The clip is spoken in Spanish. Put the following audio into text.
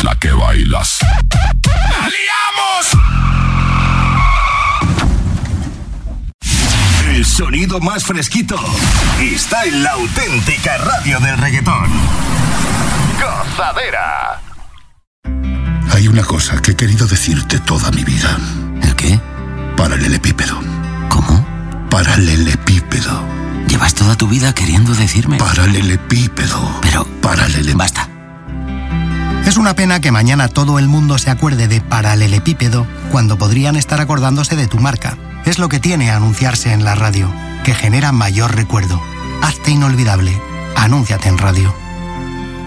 la que bailas. ¡La liamos! El sonido más fresquito está en la auténtica radio del reggaetón. Gozadera. Hay una cosa que he querido decirte toda mi vida. ¿El qué? Paralelepípedo. ¿Cómo? Paralelepípedo. ¿Llevas toda tu vida queriendo decirme? Paralelepípedo. Pero... Basta. Es una pena que mañana todo el mundo se acuerde de paralelepípedo cuando podrían estar acordándose de tu marca. Es lo que tiene anunciarse en la radio, que genera mayor recuerdo. Hazte inolvidable. Anúnciate en radio.